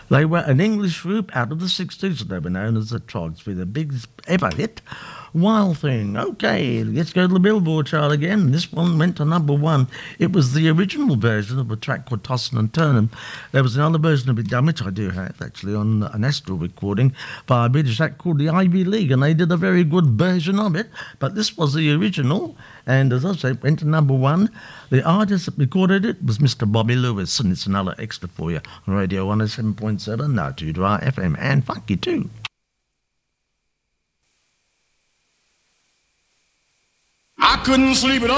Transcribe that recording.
They were an English group out of the 60s. They were known as the Trogs with a big ever hit, Wild Thing. Okay, let's go to the Billboard chart again. This one went to number one. It was the original version of a track called Tossin' and Turnin'. There was another version of it done, which I do have actually on an Astral recording by a British act called the Ivy League, and they did a very good version of it. But this was the original, and as I say, it went to number one. The artist that recorded it was Mr. Bobby Lewis, and it's another extra for you on Radio 107.7, now 2 FM, and funky too. I couldn't sleep at all.